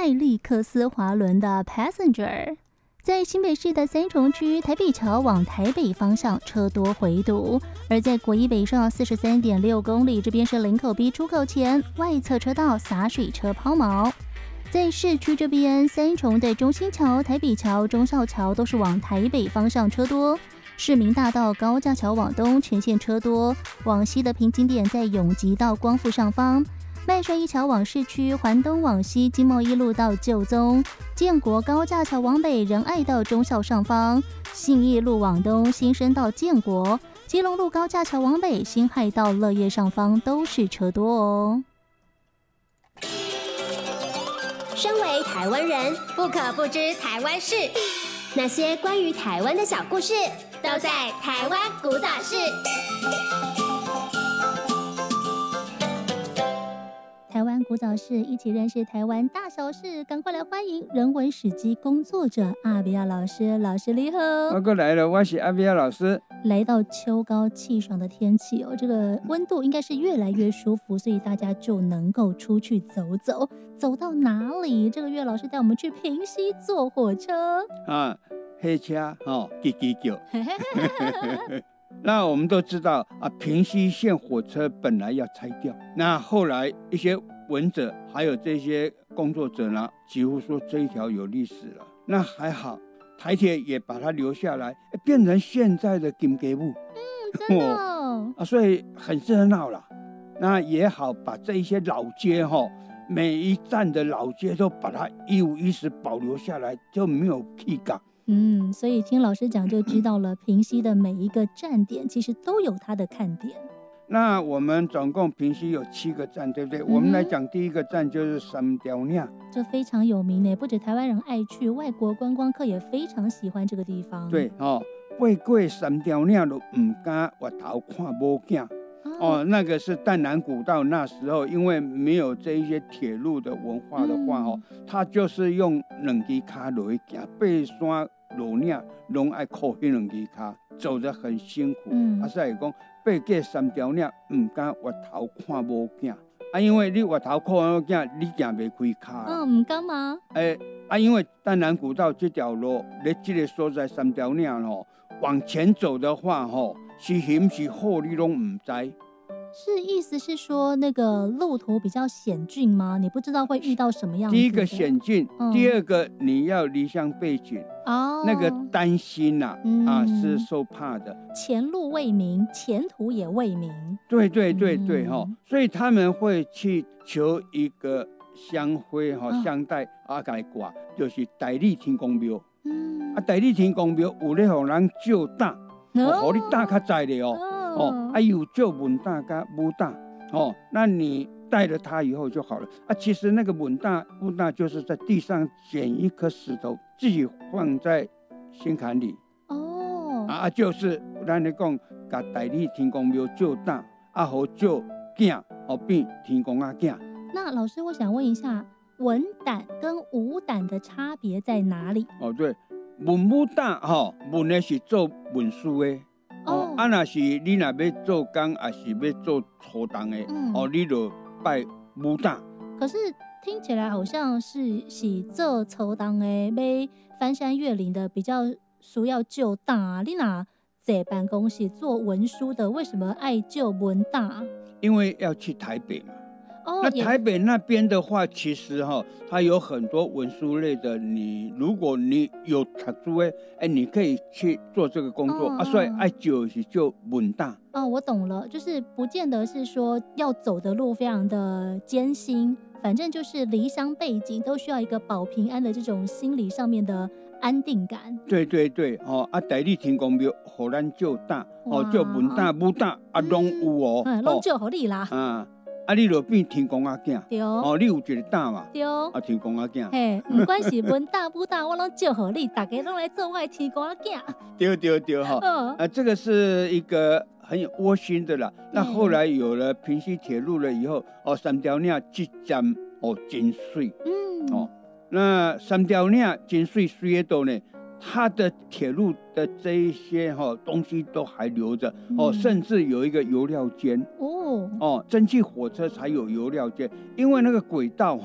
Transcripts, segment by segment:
艾利克斯滑轮的 Passenger。在新北市的三重区台北桥往台北方向车多回堵，而在国一北上43.6公里这边是林口 B 出口前外侧车道洒水车抛锚。在市区这边，三重的中心桥、台北桥、忠孝桥都是往台北方向车多，市民大道高架桥往东全线车多，往西的瓶颈点在永吉到光复上方。麦帅一桥往市区，环东往西，经贸一路到旧宗，建国高架桥往北，仁爱到忠孝上方，信义路往东，新生到建国，基隆路高架桥往北，辛亥到乐业上方都是车多哦。 身为台湾人，不可不知台湾事，那些关于台湾的小故事，都在《台湾古早事》。 台湾古早事，一起认识台湾大小事，赶快来欢迎人文史迹工作者阿比亚老师。老师你好。 我过来了，我是阿比亚老师。 来到秋高气爽的天气哦，这个温度应该是越来越舒服，所以大家就能够出去走走。走到哪里？这个岳老师带我们去平溪坐火车啊，黑车叽叽叫。那我们都知道啊，平溪线火车本来要拆掉，那后来一些文者还有这些工作者呢，几乎说这一条有历史了。那还好，台铁也把它留下来，变成现在的金街舞。 真的哦所以很热闹了。那也好，把这一些老街每一站的老街都把它一五一十保留下来，就没有弃港。 所以听老师讲就知道了，平溪的每一个站点其实都有它的看点。 那我们总共平溪有7个站，对不对？我们来讲第一个站就是三条岭， 这非常有名呢，不止台湾人爱去，外国观光客也非常喜欢这个地方。 对爬过三条岭都不敢回头看某囝。那个是淡南古道，那时候因为没有这一些铁路的文化的话它就是用两只脚落去行，爬山落岭拢爱靠那两只脚，走得很辛苦。所以讲爬过三条岭不敢回头看某囝因为你回头看某囝，你行不开脚。 不敢吗？ 因为淡南古道这条路，你这个所在三条岭往前走的话是险是好，你拢唔知。 是意思是说那个路途比较险峻吗？你不知道会遇到什么样子的？ 第一个险峻，第二个你要离乡背井那个担心是受怕的。 前路未明，前途也未明。对所以他们会去求一个香灰香带给挂，就是大理天公庙。大理天公庙有咧让人照打，让你打较在的有照文打跟武打那你带了它以后就好了其实那个文打武打就是在地上捡一颗石头，自己放在心坎里就是咱咧讲，甲大理天公庙照打好照囝变天公囝。 那老师，我想问一下，文胆跟武胆的差别在哪里？ 对，文武胆文的是做文书的若是你若要做工，还是要做初档的你就拜武胆。 可是听起来好像是做初档的，要翻山越岭的，比较需要就胆你若在办公室做文书的，为什么爱就文胆？ 因为要去台北嘛。那台北那边的话，其实它有很多文书类的，如果你有读书的你可以去做这个工作所以爱就是就文胆。 我懂了，就是不见得是说要走的路非常的艰辛，反正就是离乡背景都需要一个保平安的这种心理上面的安定感。 对大理天公庙给咱照胆照文胆武胆拢有拢照给你啦你就变天公仔囝， 对你有一个胆嘛， 对天公仔囝， 不管是文胆武胆，我拢照给你，大家拢来做我的天公仔囝。对这个是一个很有窝心的啦。那后来有了平溪铁路了以后，三条岭这站真水，那三条岭真水水在哪呢？它的铁路的这一些东西都还留着甚至有一个油料间蒸汽火车才有油料间，因为那个轨道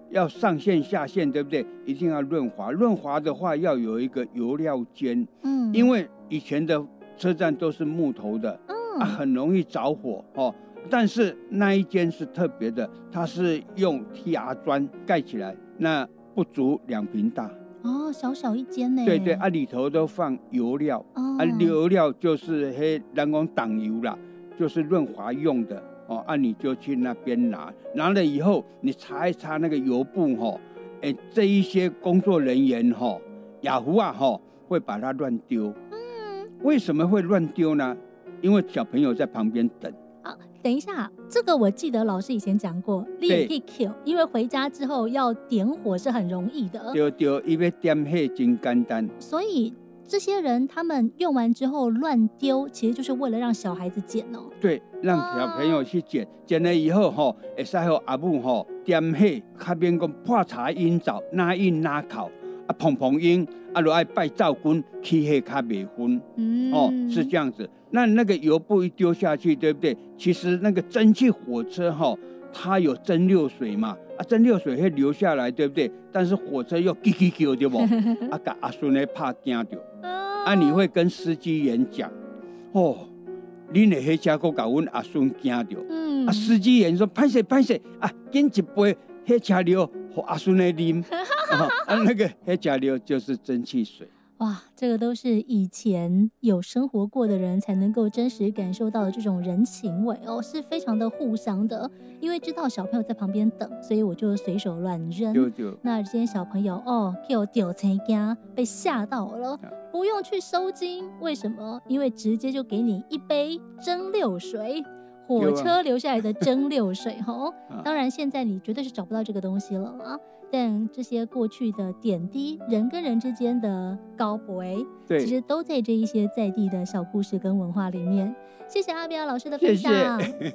要上线下线，对不对？一定要润滑，润滑的话要有一个油料间，因为以前的车站都是木头的，很容易着火哦。但是那一间是特别的，它是用铁砖盖起来，那不足2坪大。 小小一间呢。 对对，里头都放油料，油料就是人工挡油啦，就是润滑用的你就去那边拿了以后，你擦一擦那个油布这一些工作人员雅虎会把它乱丢。为什么会乱丢呢？因为小朋友在旁边等。 等一下，这个我记得老师以前讲过，你也可以 Q， 因为回家之后要点火是很容易的。 对，因为点火真简单。 所以这些人他们用完之后乱丢，其实就是为了让小孩子捡哦。 对，让小朋友去捡，捡了以后会使让阿母点火，较免讲破柴引灶，哪引哪烤，碰碰烟，就爱拜灶君，起火较袂熏。是这样子。那个油布一丢下去，对不对？其实那个蒸汽火车它有蒸馏水嘛，蒸馏水会流下来，对不对？但是火车又叽叽叫，对不？把阿孙呢怕惊到，你会跟司机员讲，你的那车给阮阿孙惊到，司机员说歹势，紧一杯那车料给阿孙来啉，那个那车料就是蒸汽水。 哇，这个都是以前有生活过的人才能够真实感受到的这种人情味是非常的互相的。因为知道小朋友在旁边等，所以我就随手乱扔。那这些小朋友给我丢成家，被吓到了，不用去收金。为什么？因为直接就给你一杯蒸馏水。火车留下来的蒸馏水当然现在你绝对是找不到这个东西了啊。但这些过去的点滴，人跟人之间的高博，其实都在这一些在地的小故事跟文化里面。谢谢阿彪老师的分享。谢谢。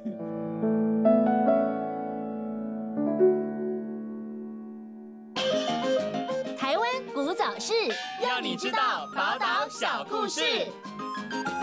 台湾古早事，让你知道宝岛小故事。